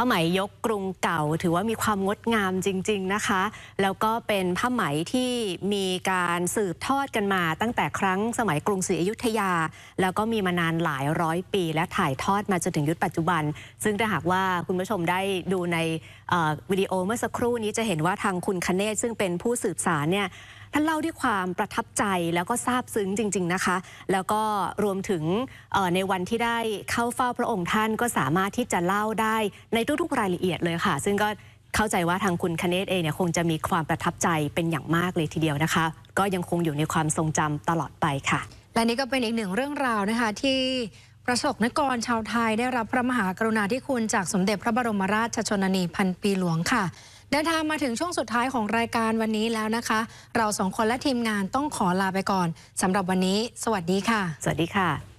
าไหมยกกรุงเก่าถือว่ามีความงดงามจริงๆนะคะแล้วก็เป็นผ้าไหมที่มีการสืบทอดกันมาตั้งแต่ครั้งสมัยกรุงศรีอยุธยาแล้วก็มีมานานหลายร้อยปีและถ่ายทอดมาจนถึงยุคปัจจุบันซึ่งถ้าหากว่าคุณผู้ชมได้ดูในวิดีโอเมื่อสักครู่นี้จะเห็นว่าทางคุณคเนศซึ่งเป็นผู้สืบสานเนี่ยท่านเล่าด้วยความประทับใจแล้วก็ซาบซึ้งจริงๆนะคะแล้วก็รวมถึงในวันที่ได้เข้าเฝ้าพระองค์ท่านก็สามารถที่จะเล่าได้ในทุกๆรายละเอียดเลยค่ะซึ่งก็เข้าใจว่าทางคุณคเนศเองเนี่ยคงจะมีความประทับใจเป็นอย่างมากเลยทีเดียวนะคะก็ยังคงอยู่ในความทรงจำตลอดไปค่ะและนี่ก็เป็นอีกหนึ่งเรื่องราวนะคะที่ประสบนิกรชาวไทยได้รับพระมหากรุณาธิคุณจากสมเด็จพระบรมราชชนนีพันปีหลวงค่ะเดินทางมาถึงช่วงสุดท้ายของรายการวันนี้แล้วนะคะเราสองคนและทีมงานต้องขอลาไปก่อนสำหรับวันนี้สวัสดีค่ะสวัสดีค่ะ